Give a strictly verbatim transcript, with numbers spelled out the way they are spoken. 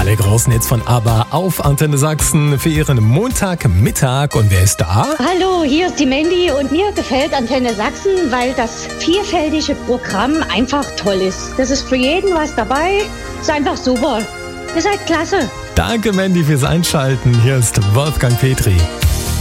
der großen Hits von ABBA auf Antenne Sachsen für Ihren Montagmittag. Und wer ist da? Hallo, hier ist die Mandy und mir gefällt Antenne Sachsen, weil das vielfältige Programm einfach toll ist. Das ist für jeden was dabei, ist einfach super. Ihr seid klasse. Danke, Mandy, fürs Einschalten. Hier ist Wolfgang Petri.